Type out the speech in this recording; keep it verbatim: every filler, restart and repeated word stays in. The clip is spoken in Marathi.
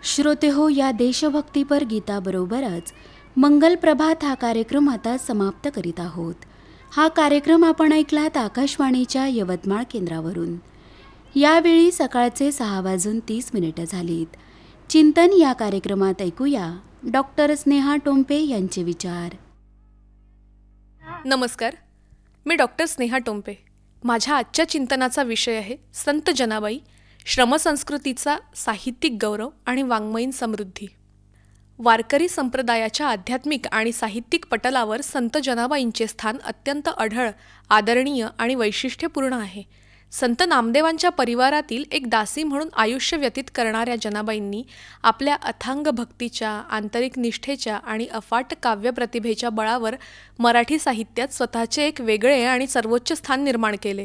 श्रोते हो, या देशभक्तीपर गीताबरोबरच मंगल प्रभात हा कार्यक्रम आता समाप्त करीत आहोत. हा कार्यक्रम आपण ऐकलात आकाशवाणीच्या यवतमाळ केंद्रावरून. यावेळी सकाळचे सहा वाजून तीस मिनिटं झालीत. चिंतन या कार्यक्रमात ऐकूया डॉक्टर स्नेहा टोंपे यांचे विचार. नमस्कार, मी डॉक्टर स्नेहा टोंपे. माझ्या आजच्या चिंतनाचा विषय आहे संत जनाबाई, श्रमसंस्कृतीचा साहित्यिक गौरव आणि वाङ्मयीन समृद्धी. वारकरी संप्रदायाच्या आध्यात्मिक आणि साहित्यिक पटलावर संत जनाबाईंचे स्थान अत्यंत अढळ, आदरणीय आणि वैशिष्ट्यपूर्ण आहे. संत नामदेवांच्या परिवारातील एक दासी म्हणून आयुष्य व्यतीत करणाऱ्या जनाबाईंनी आपल्या अथांग भक्तीच्या, आंतरिक निष्ठेच्या आणि अफाट काव्यप्रतिभेच्या बळावर मराठी साहित्यात स्वतःचे एक वेगळे आणि सर्वोच्च स्थान निर्माण केले.